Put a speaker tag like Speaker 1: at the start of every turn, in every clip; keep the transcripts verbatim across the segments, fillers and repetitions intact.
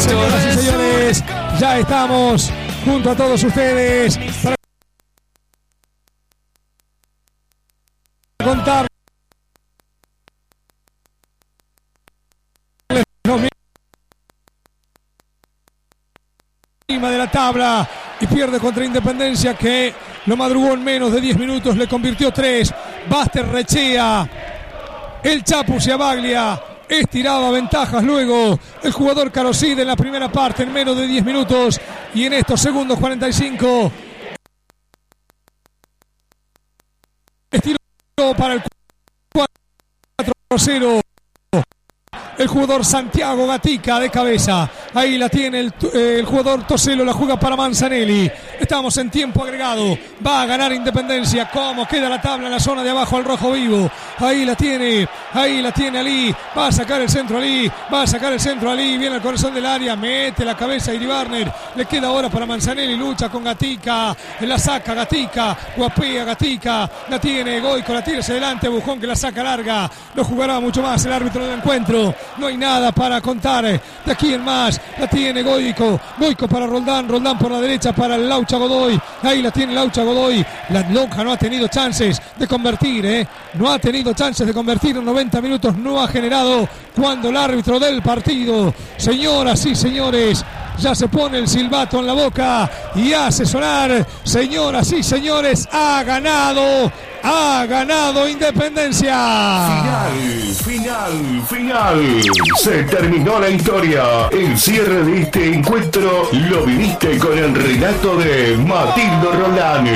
Speaker 1: Señoras y señores, ya estamos junto a todos ustedes para contar encima de la tabla y pierde contra Independencia, que lo madrugó en menos de diez minutos, le convirtió tres. Basterrechea, el Chapu Ciabaglia estiraba ventajas luego el jugador Caroside en la primera parte en menos de diez minutos, y en estos segundos cuarenta y cinco estiró para el cuatro cero el jugador Santiago Gatica de cabeza. Ahí la tiene el, eh, el jugador Toselo, la juega para Manzanelli. Estamos en tiempo agregado. Va a ganar Independencia. ¿Cómo queda la tabla en la zona de abajo al rojo vivo? Ahí la tiene, ahí la tiene Ali. Va a sacar el centro Ali, va a sacar el centro Ali. Viene al corazón del área, mete la cabeza a Iribarner. Le queda ahora para Manzanelli, lucha con Gatica. La saca Gatica, guapea Gatica. La tiene Goico, la tira hacia adelante. Bujón que la saca larga. No jugará mucho más el árbitro del encuentro. No hay nada para contar de aquí en más. La tiene Goico, Goico para Roldán, Roldán por la derecha para el Laucha Godoy. Ahí la tiene Laucha Godoy. La Lonja no ha tenido chances de convertir, ¿eh? No ha tenido chances de convertir en noventa minutos. No ha generado cuando el árbitro del partido, señoras y señores, ya se pone el silbato en la boca y hace sonar, señoras y señores, ha ganado, ha ganado Independencia.
Speaker 2: Final, final, final. Se terminó la historia. El cierre de este encuentro lo viviste con el relato de Matildo Roldán.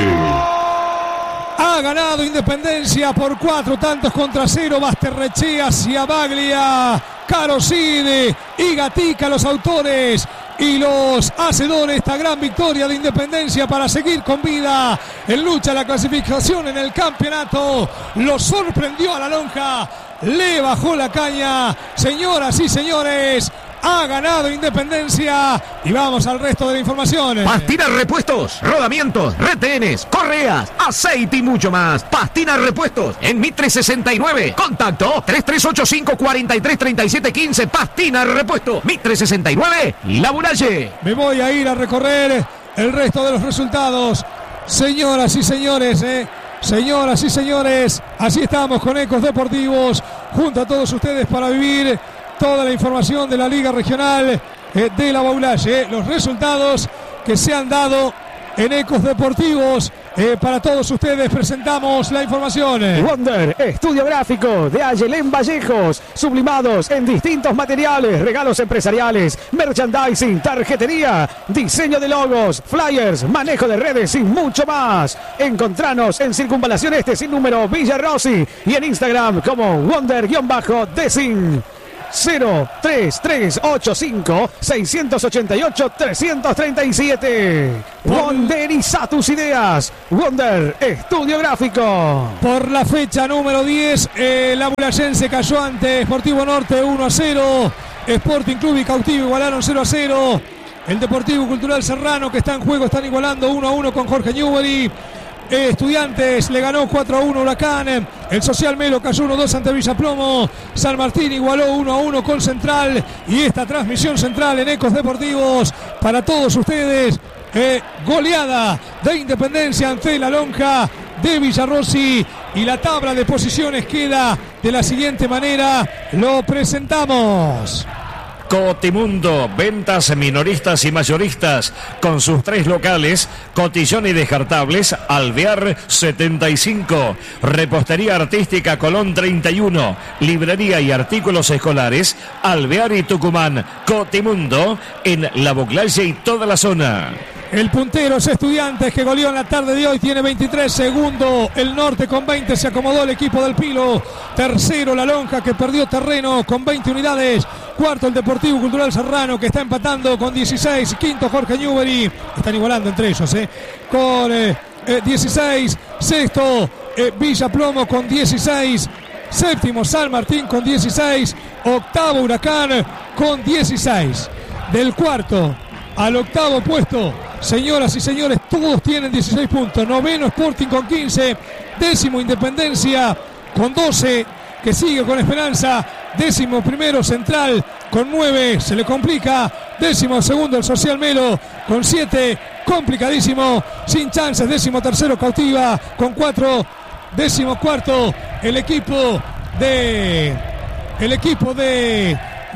Speaker 1: Ha ganado Independencia por cuatro tantos contra cero. Basterrechea, Ciabaglia, Caroside y Gatica, los autores y los hacedores de esta gran victoria de Independencia para seguir con vida en lucha a la clasificación en el campeonato. Lo sorprendió a la Lonja, le bajó la caña. Señoras y señores, ha ganado Independencia. Y vamos al resto de la información.
Speaker 3: Pastina Repuestos, rodamientos, retenes, correas, aceite y mucho más. Pastina Repuestos en Mitre sesenta y nueve. Contacto tres tres ocho cinco, cuatro tres, tres siete uno cinco. Pastina Repuestos, Mitre sesenta y nueve, La Muralle.
Speaker 1: Me voy a ir a recorrer el resto de los resultados. Señoras y señores, eh. Señoras y señores, así estamos con Ecos Deportivos, junto a todos ustedes para vivir toda la información de la Liga Regional eh, de la Baulalle, eh, los resultados que se han dado en Ecos Deportivos. Eh, para todos ustedes presentamos la información.
Speaker 4: Wonder, estudio gráfico de Ayelén Vallejos, sublimados en distintos materiales, regalos empresariales, merchandising, tarjetería, diseño de logos, flyers, manejo de redes y mucho más. Encontranos en Circunvalación Este sin número Villa Rossi y en Instagram como Wonder-Design. cero tres tres ocho cinco, seis ocho ocho, tres tres siete. Wonderiza tus ideas. Wonder Estudio Gráfico.
Speaker 1: Por la fecha número diez, eh, la Bulallense cayó ante Sportivo Norte uno a cero. Sporting Club y Cautivo igualaron cero a cero. El Deportivo Cultural Serrano, que está en juego, están igualando uno a uno con Jorge Newbery. Estudiantes le ganó cuatro a uno Huracán. El Social Melo cayó uno a dos ante Villa Plomo. San Martín igualó uno a uno con Central. Y esta transmisión central en Ecos Deportivos para todos ustedes. Eh, goleada de Independencia ante la Lonja de Villarrossi. Y la tabla de posiciones queda de la siguiente manera. Lo presentamos.
Speaker 5: Cotimundo, ventas minoristas y mayoristas, con sus tres locales, Cotillón y Descartables, Alvear setenta y cinco, Repostería Artística Colón treinta y uno, Librería y Artículos Escolares, Alvear y Tucumán. Cotimundo, en La Boclaye y toda la zona.
Speaker 1: El puntero es Estudiantes, que goleó en la tarde de hoy, tiene veintitrés. Segundo, el Norte con veinte, se acomodó el equipo del Pilo. Tercero, la Lonja, que perdió terreno con veinte unidades. Cuarto, el Deportivo Cultural Serrano, que está empatando con dieciséis. Quinto, Jorge Newbery. Están igualando entre ellos, ¿eh? Con eh, eh, dieciséis. Sexto, eh, Villa Plomo con dieciséis. Séptimo, San Martín con dieciséis. Octavo, Huracán con dieciséis. Del cuarto al octavo puesto, señoras y señores, todos tienen dieciséis puntos. Noveno, Sporting con quince. Décimo, Independencia con doce, que sigue con esperanza. Décimo primero, Central con nueve, se le complica. Décimo segundo el Social Melo con siete. Complicadísimo, sin chances. Décimo tercero Cautiva con cuatro. Décimo cuarto el equipo de el equipo de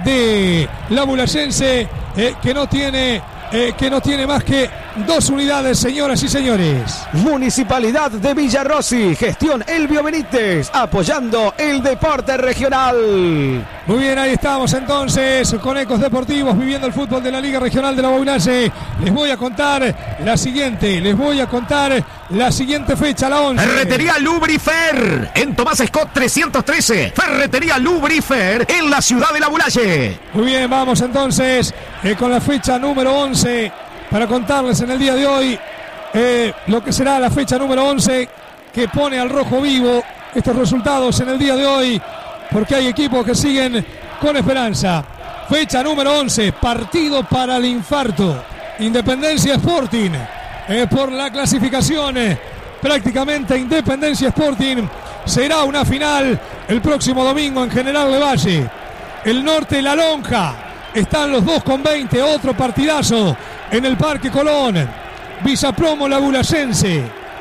Speaker 1: de la Bulayense, eh, que no tiene eh, que no tiene más que dos unidades, señoras y señores.
Speaker 4: Municipalidad de Villarrossi, gestión Elvio Benítez, apoyando el deporte regional.
Speaker 1: Muy bien, ahí estamos entonces con Ecos Deportivos, viviendo el fútbol de la Liga Regional de la Baunaye. Les voy a contar la siguiente, les voy a contar la siguiente fecha, la once.
Speaker 3: Ferretería Lubrifer, en Tomás Scott trescientos trece. Ferretería Lubrifer, en la ciudad de la Baunaye.
Speaker 1: Muy bien, vamos entonces eh, con la fecha número once para contarles en el día de hoy eh, lo que será la fecha número once, que pone al rojo vivo estos resultados en el día de hoy, porque hay equipos que siguen con esperanza. Fecha número once, partido para el infarto. Independencia Sporting, eh, por la clasificación, eh, prácticamente Independencia Sporting será una final el próximo domingo en General Lavalle. El Norte, La Lonja, están los dos con veinte, otro partidazo en el Parque Colón. Villa Promo, la Bulayense,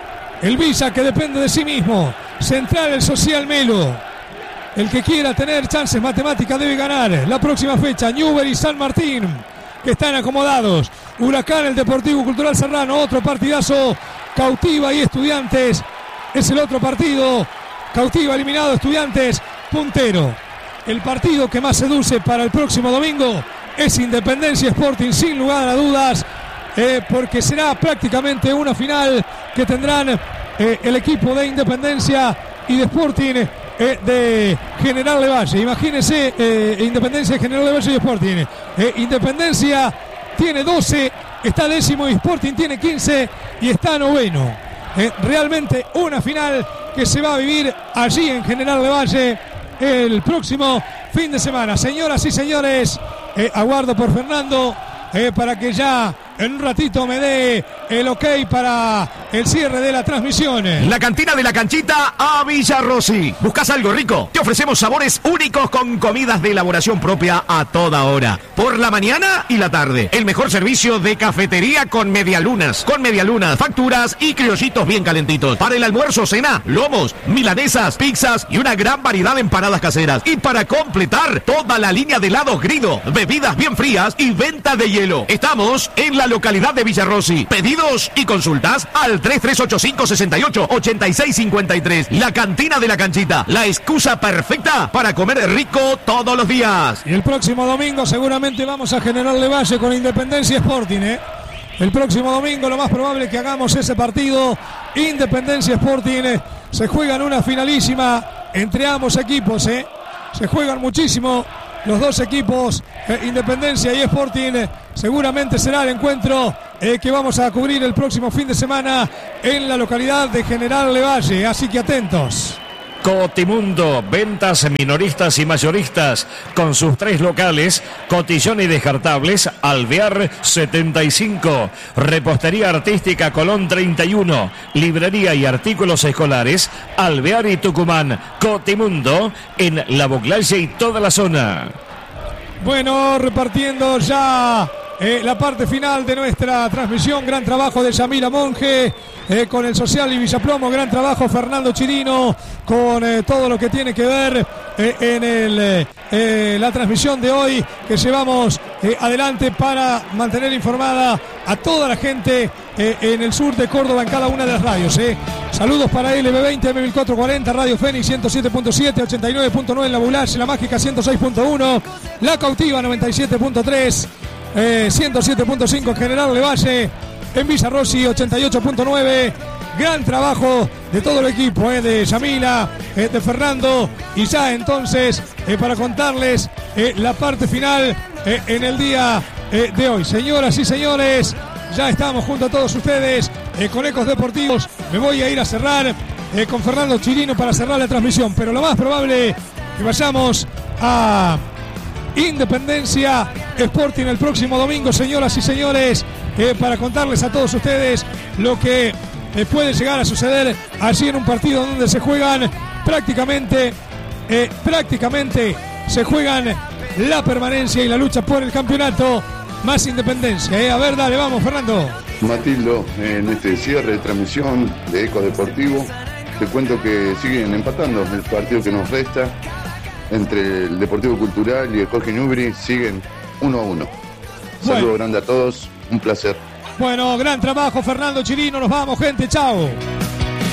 Speaker 1: el Villa que depende de sí mismo. Central, el Social Melo. El que quiera tener chances matemáticas debe ganar. La próxima fecha, Newbery y San Martín, que están acomodados. Huracán, el Deportivo Cultural Serrano, otro partidazo. Cautiva y Estudiantes es el otro partido. Cautiva eliminado, Estudiantes puntero. El partido que más seduce para el próximo domingo es Independencia Sporting, sin lugar a dudas, eh, porque será prácticamente una final que tendrán eh, el equipo de Independencia y de Sporting eh, de General Lavalle. Imagínense, eh, Independencia, General Lavalle y Sporting. Eh, Independencia tiene doce, está décimo, y Sporting tiene quince y está noveno. Eh, realmente una final que se va a vivir allí en General Lavalle el próximo fin de semana. Señoras y señores, eh, aguardo por Fernando eh, para que ya en un ratito me dé el ok para el cierre de la transmisión.
Speaker 3: La cantina de la canchita a Villarrossi. ¿Buscas algo rico? Te ofrecemos sabores únicos con comidas de elaboración propia a toda hora, por la mañana y la tarde. El mejor servicio de cafetería con medialunas, con medialunas, facturas y criollitos bien calentitos. Para el almuerzo, cena, lomos, milanesas, pizzas y una gran variedad de empanadas caseras. Y para completar, toda la línea de helados Grido, bebidas bien frías y venta de hielo. Estamos en la localidad de Villarrossi. Pedidos y consultas al tres tres ocho cinco, seis ocho, ocho seis cinco tres. La cantina de la canchita, la excusa perfecta para comer rico todos los días.
Speaker 1: Y el próximo domingo seguramente vamos a General Lavalle con Independencia Sporting, ¿eh? El próximo domingo lo más probable es que hagamos ese partido. Independencia Sporting, ¿eh? Se juegan una finalísima entre ambos equipos, ¿eh? Se juegan muchísimo los dos equipos, eh, Independencia y Sporting. Eh, seguramente será el encuentro eh, que vamos a cubrir el próximo fin de semana en la localidad de General Lavalle, así que atentos.
Speaker 5: Cotimundo, ventas minoristas y mayoristas, con sus tres locales: Cotillón y Descartables, Alvear setenta y cinco, Repostería Artística Colón treinta y uno, Librería y Artículos Escolares, Alvear y Tucumán. Cotimundo, en La Boclaye y toda la zona.
Speaker 1: Bueno, repartiendo ya eh, la parte final de nuestra transmisión. Gran trabajo de Yamila Monge eh, con el Social y Villaplomo. Gran trabajo Fernando Chirino con eh, todo lo que tiene que ver eh, en el, eh, eh, la transmisión de hoy, que llevamos eh, adelante para mantener informada a toda la gente eh, en el sur de Córdoba, en cada una de las radios. Eh. Saludos para L B veinte, M mil cuatrocientos cuarenta, Radio Fénix ciento siete punto siete, ochenta y nueve punto nueve en La Bulaye, La Mágica ciento seis punto uno, La Cautiva noventa y siete punto tres, eh, ciento siete punto cinco en General Lavalle, en Villarrossi ochenta y ocho punto nueve. Gran trabajo de todo el equipo, eh, de Yamila, eh, de Fernando, y ya entonces eh, para contarles eh, la parte final eh, en el día eh, de hoy. Señoras y señores, ya estamos junto a todos ustedes eh, con Ecos Deportivos. Me voy a ir a cerrar eh, con Fernando Chirino para cerrar la transmisión, pero lo más probable es que vayamos a Independencia Sporting el próximo domingo, señoras y señores, eh, para contarles a todos ustedes lo que eh, puede llegar a suceder allí en un partido donde se juegan prácticamente, eh, prácticamente se juegan la permanencia y la lucha por el campeonato. más Independencia. ¿eh? A ver, dale, vamos, Fernando.
Speaker 6: Matildo, en este cierre de transmisión de Ecos Deportivo, te cuento que siguen empatando el partido que nos resta entre el Deportivo Cultural y el Jorge Newbery, siguen uno a uno. Saludo
Speaker 1: Bueno.
Speaker 6: grande a todos, un placer.
Speaker 1: Bueno, gran trabajo, Fernando Chirino. Nos vamos, gente. Chao.